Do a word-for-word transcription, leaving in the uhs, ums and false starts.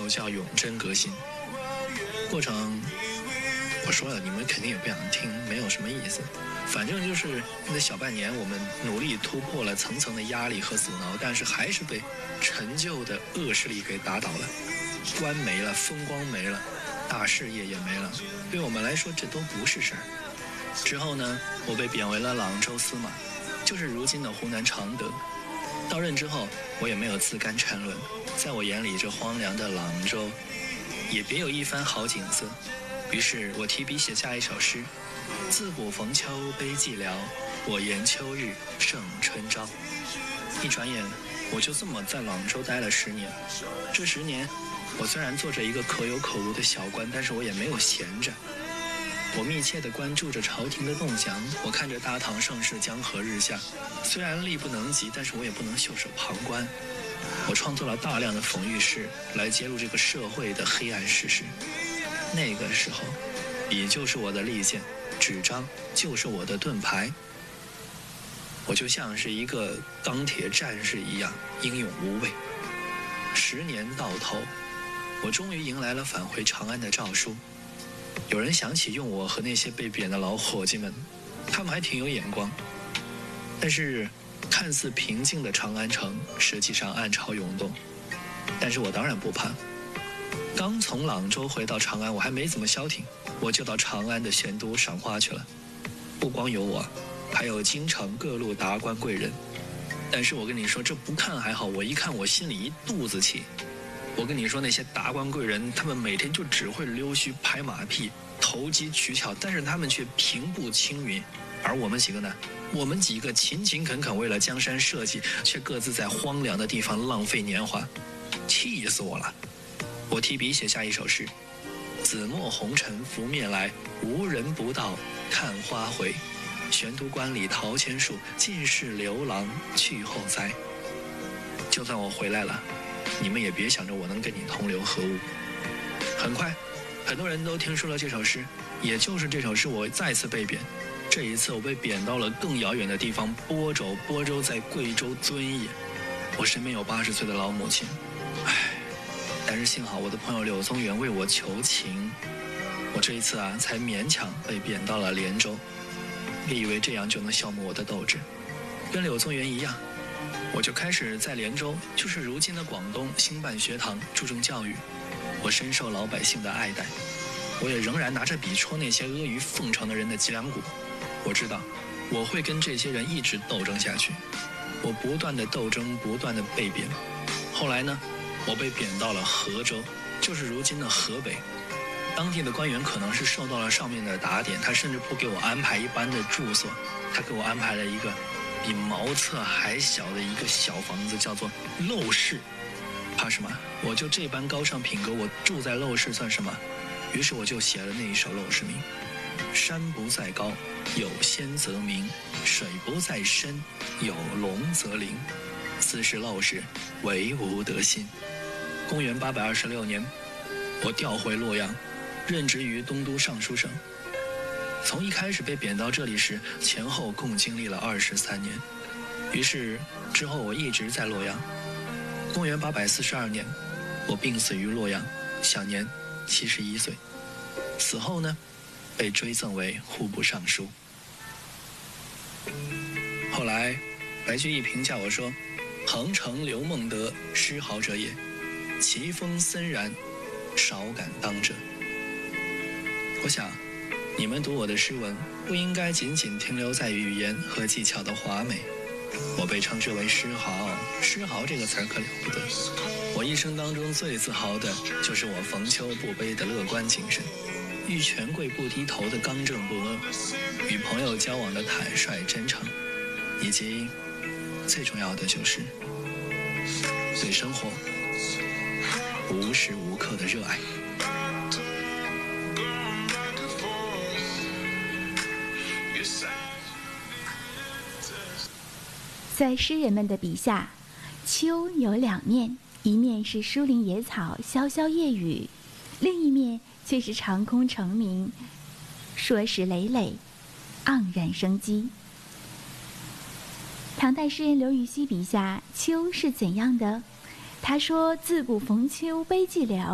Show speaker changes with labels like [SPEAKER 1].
[SPEAKER 1] 就叫永贞革新。过程我说了，你们肯定也不想听，没有什么意思。反正就是那小半年，我们努力突破了层层的压力和阻挠，但是还是被陈旧的恶势力给打倒了。官没了，风光没了，大事业也没了，对我们来说这都不是事儿。之后呢，我被贬为了朗州司马，就是如今的湖南常德。到任之后，我也没有自甘沉沦，在我眼里，这荒凉的朗州也别有一番好景色。于是我提笔写下一首诗：自古逢秋悲寂寥，我言秋日胜春朝。一转眼，我就这么在朗州待了十年。这十年，我虽然做着一个可有可无的小官，但是我也没有闲着。我密切地关注着朝廷的动向，我看着大唐盛世江河日下，虽然力不能及，但是我也不能袖手旁观。我创作了大量的讽喻诗，来揭露这个社会的黑暗事实。那个时候，笔就是我的利剑，纸张就是我的盾牌。我就像是一个钢铁战士一样英勇无畏。十年到头，我终于迎来了返回长安的诏书。有人想起用我和那些被贬的老伙计们，他们还挺有眼光。但是看似平静的长安城，实际上暗潮涌动。但是我当然不怕。刚从朗州回到长安，我还没怎么消停，我就到长安的玄都赏花去了。不光有我，还有京城各路达官贵人。但是我跟你说，这不看还好，我一看我心里一肚子气。我跟你说，那些达官贵人，他们每天就只会溜须拍马屁，投机取巧，但是他们却平步青云。而我们几个呢？我们几个勤勤恳恳为了江山社稷，却各自在荒凉的地方浪费年华，气死我了！我提笔写下一首诗：紫陌红尘拂面来，无人不到看花回。玄都关里桃千树，尽是刘郎去后栽。就算我回来了，你们也别想着我能跟你同流合污。很快，很多人都听说了这首诗，也就是这首诗，我再次被贬。这一次我被贬到了更遥远的地方——播州。播州在贵州遵义。我身边有八十岁的老母亲，唉，但是幸好我的朋友柳宗元为我求情，我这一次啊，才勉强被贬到了连州。别以为这样就能消磨我的斗志，跟柳宗元一样，我就开始在连州，就是如今的广东，兴办学堂，注重教育。我深受老百姓的爱戴，我也仍然拿着笔戳那些阿谀奉承的人的脊梁骨。我知道，我会跟这些人一直斗争下去。我不断的斗争，不断的被贬。后来呢，我被贬到了河州，就是如今的河北。当地的官员可能是受到了上面的打点，他甚至不给我安排一般的住所，他给我安排了一个比茅厕还小的一个小房子，叫做陋室。怕什么？我就这般高尚品格，我住在陋室算什么？于是我就写了那一首陋室铭：山不在高，有仙则名；水不在深，有龙则灵。斯是陋室，惟吾德馨。公元八百二十六年，我调回洛阳，任职于东都尚书省。从一开始被贬到这里时，前后共经历了二十三年。于是之后我一直在洛阳。公元八百四十二年，我病死于洛阳，享年七十一岁。死后呢，被追赠为户部尚书。后来白居易评价我说：横城刘孟德，诗豪者也，其风森然，少敢当者。我想，你们读我的诗文，不应该仅仅停留在语言和技巧的华美。我被称之为诗豪，诗豪这个词儿可了不得。我一生当中最自豪的就是我逢秋不悲的乐观精神，遇权贵不低头的刚正不阿，与朋友交往的坦率真诚，以及最重要的就是对生活无时无刻的热爱。
[SPEAKER 2] 在诗人们的笔下，秋有两面，一面是疏林野草潇潇夜雨，另一面却是长空成鸣，硕石累累，盎然生机。唐代诗人刘禹锡笔下，秋是怎样的？他说：自古逢秋悲寂寥，